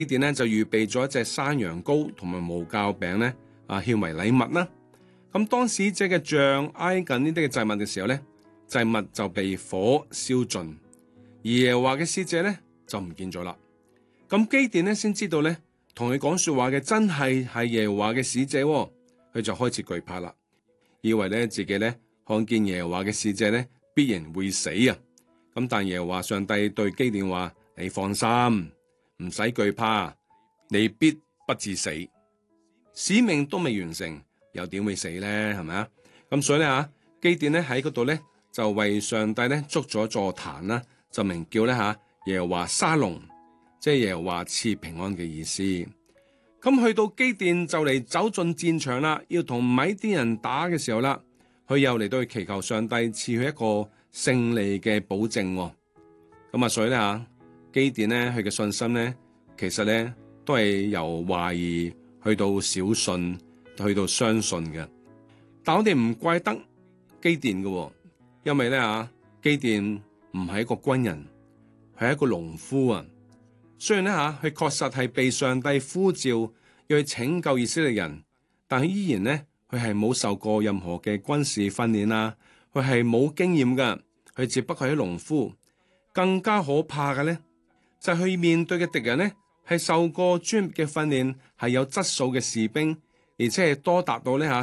基甸呢就預備咗一隻山羊羔同埋無酵餅咧，獻為禮物啦。咁當使者嘅杖挨近呢啲嘅祭物嘅時候咧，祭物就被火燒盡，而耶和華嘅使者咧就唔見咗啦。咁基甸咧先知道咧，同佢講說話嘅真係耶和華嘅使者，佢就開始懼怕啦，以為咧自己咧看見耶和華嘅使者咧必然會死啊。咁但耶和華上帝對基甸話：你放心，唔使懼怕，你必不致死。使命都未完成，又點會死咧？係咪啊？咁所以咧基甸咧喺嗰度咧就為上帝咧築咗座壇啦，就名叫咧耶和華沙龍，即係耶和華賜平安嘅意思。咁去到基甸就嚟走進戰場啦，要同米甸人打嘅時候啦，佢又嚟到去祈求上帝賜佢一個勝利嘅保證。咁所以咧基甸咧佢嘅信心咧，其實咧都係由懷疑去到小信，去到相信嘅。但我哋唔怪得基甸嘅，因為咧基甸唔係一個軍人，係一個農夫啊。雖然咧佢確實係被上帝呼召要去拯救以色列人，但係依然咧佢係冇受過任何嘅軍事訓練啦，佢係冇經驗噶，佢只不過係農夫。更加可怕嘅咧，就係佢面對嘅敵人咧係受過專業嘅訓練，係有質素嘅士兵，而且係多達到咧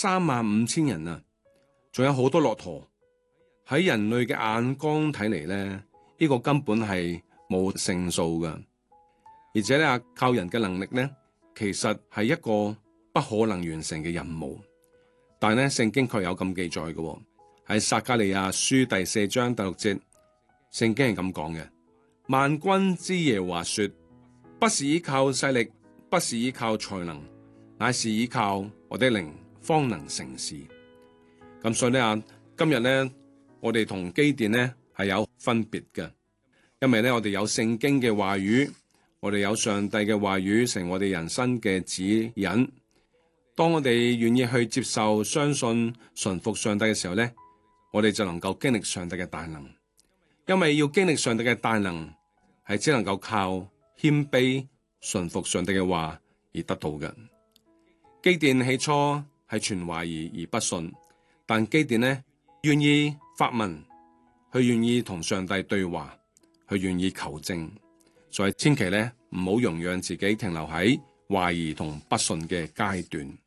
135000人啊，仲有好多駱駝。喺人類嘅眼光睇嚟咧，呢個根本係冇勝數噶。而且咧靠人嘅能力咧，其實係一個不可能完成嘅任務。但係咧聖經卻有咁記載嘅，喺撒迦利亞書第4章第6節，聖經係咁講嘅：萬軍之耶和華說，不是依靠勢力，不是依靠才能，乃是依靠我的靈，方能成事。咁所以咧今日咧我哋同基甸咧係有分別嘅，因為咧我哋有聖經嘅話語，我哋有上帝嘅話語成我哋人生嘅指引。當我哋願意去接受、相信、順服上帝嘅時候咧，我哋就能夠經歷上帝嘅大能。因為要經歷上帝嘅大能，係只能夠靠謙卑、順服上帝嘅話而得到嘅。基甸起初係存懷疑而不信，但基甸呢願意發問，佢願意同上帝對話，佢願意求證，所以千祈咧唔好容讓自己停留喺懷疑同不信嘅階段。